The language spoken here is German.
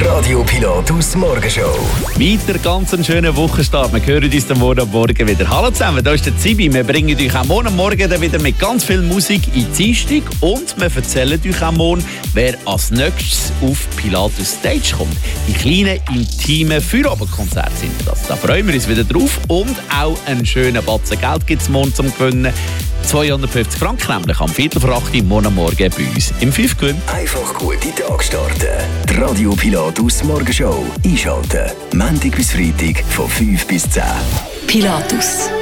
Die Radio Pilatus Morgenshow. Weiter ganz einen schönen Wochenstart. Wir hören uns am Morgen wieder. Hallo zusammen, da ist der Zibi. Wir bringen euch auch morgen wieder mit ganz viel Musik in die Dienstag und wir erzählen euch auch morgen, wer als nächstes auf Pilatus Stage kommt. Die kleinen, intimen Feierabendkonzerte sind das. Da freuen wir uns wieder drauf und auch einen schönen Batzen Geld gibt es morgen zum Gewinnen. 250 Franken nämlich am 7:45 morgen bei uns im 5 Gewinn. Einfach gut in den Tag starten. Die Radio Pilatus Morgenshow. Einschalten. Montag bis Freitag von 5 bis 10. Pilatus.